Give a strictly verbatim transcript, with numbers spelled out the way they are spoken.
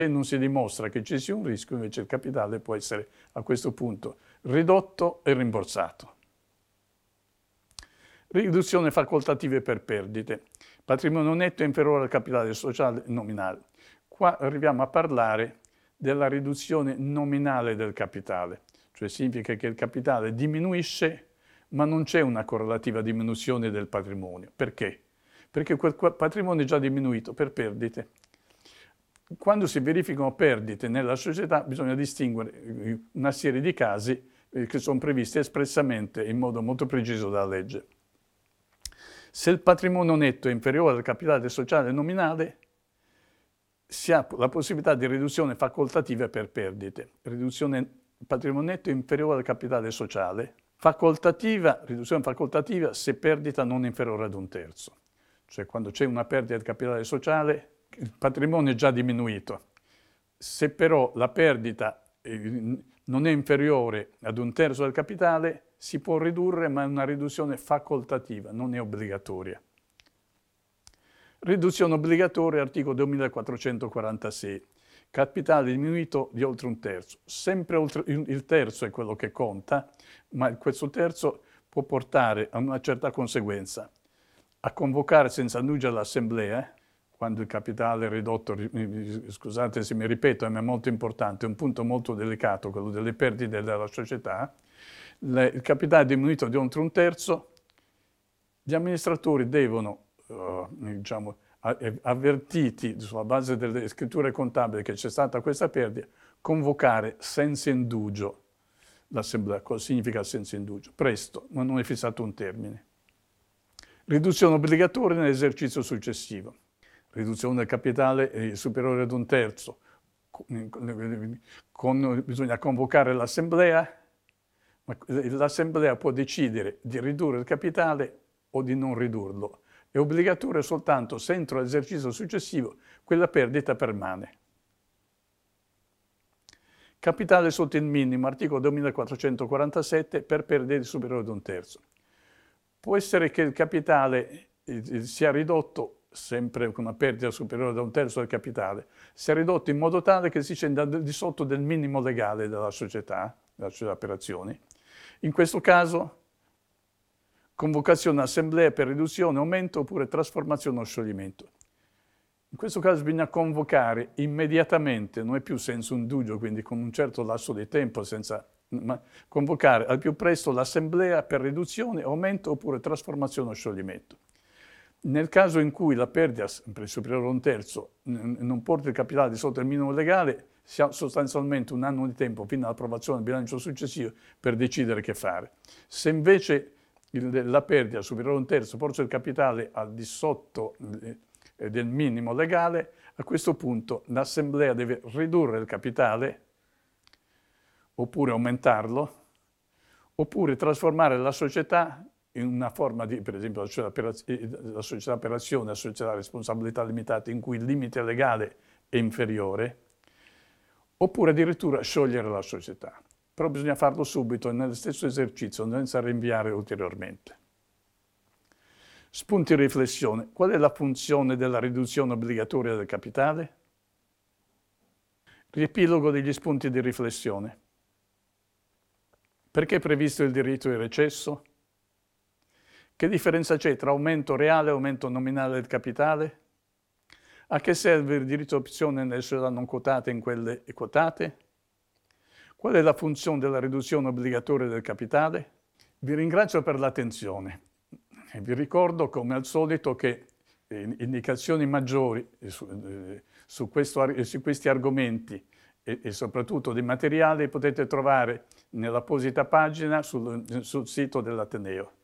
e non si dimostra che ci sia un rischio, invece il capitale può essere a questo punto ridotto e rimborsato. Riduzione facoltative per perdite. Patrimonio netto è inferiore al capitale sociale nominale. Qua arriviamo a parlare della riduzione nominale del capitale, cioè significa che il capitale diminuisce ma non c'è una correlativa diminuzione del patrimonio. Perché? Perché quel patrimonio è già diminuito per perdite. Quando si verificano perdite nella società bisogna distinguere una serie di casi che sono previsti espressamente in modo molto preciso dalla legge. Se il patrimonio netto è inferiore al capitale sociale nominale, si ha la possibilità di riduzione facoltativa per perdite. Riduzione patrimonio netto inferiore al capitale sociale. Facoltativa, riduzione facoltativa se perdita non inferiore ad un terzo. Cioè quando c'è una perdita del capitale sociale, il patrimonio è già diminuito. Se però la perdita non è inferiore ad un terzo del capitale, si può ridurre, ma è una riduzione facoltativa, non è obbligatoria. Riduzione obbligatoria, articolo duemilaquattrocentoquarantasei. Capitale diminuito di oltre un terzo. Sempre oltre, il terzo è quello che conta, ma questo terzo può portare a una certa conseguenza. A convocare senza indugio l'assemblea, quando il capitale è ridotto, scusate se mi ripeto, ma è molto importante, è un punto molto delicato, quello delle perdite della società, il capitale è diminuito di oltre un terzo, gli amministratori devono, uh, diciamo, avvertiti sulla base delle scritture contabili che c'è stata questa perdita, convocare senza indugio l'assemblea. Cosa significa senza indugio? Presto, ma non è fissato un termine. Riduzione obbligatoria nell'esercizio successivo. Riduzione del capitale superiore ad un terzo. Con, bisogna convocare l'assemblea, ma l'assemblea può decidere di ridurre il capitale o di non ridurlo. È obbligatorio soltanto se entro l'esercizio successivo quella perdita permane. Capitale sotto il minimo, articolo duemilaquattrocentoquarantasette, per perdite superiori ad un terzo. Può essere che il capitale sia ridotto, sempre con una perdita superiore ad un terzo del capitale, sia ridotto in modo tale che si scenda di sotto del minimo legale della società, della società per azioni. In questo caso, convocazione assemblea per riduzione, aumento oppure trasformazione o scioglimento. In questo caso bisogna convocare immediatamente, non è più senza indugio, quindi con un certo lasso di tempo, senza, ma convocare al più presto l'assemblea per riduzione, aumento oppure trasformazione o scioglimento. Nel caso in cui la perdita superiore a un terzo non porta il capitale di sotto il minimo legale, si ha sostanzialmente un anno di tempo fino all'approvazione del bilancio successivo per decidere che fare. Se invece il, la perdita superiore a un terzo porta il capitale al di sotto eh, del minimo legale, a questo punto l'assemblea deve ridurre il capitale oppure aumentarlo, oppure trasformare la società in una forma di, per esempio, la società per, la società per azione, la società a responsabilità limitata, in cui il limite legale è inferiore, oppure addirittura sciogliere la società. Però bisogna farlo subito e nello stesso esercizio, senza rinviare ulteriormente. Spunti di riflessione. Qual è la funzione della riduzione obbligatoria del capitale? Riepilogo degli spunti di riflessione. Perché è previsto il diritto di recesso? Che differenza c'è tra aumento reale e aumento nominale del capitale? A che serve il diritto di opzione nelle società non quotate e in quelle quotate? Qual è la funzione della riduzione obbligatoria del capitale? Vi ringrazio per l'attenzione e vi ricordo, come al solito, che indicazioni maggiori su, su, questo, su questi argomenti e, e soprattutto di materiali potete trovare nell'apposita pagina sul, sul sito dell'Ateneo.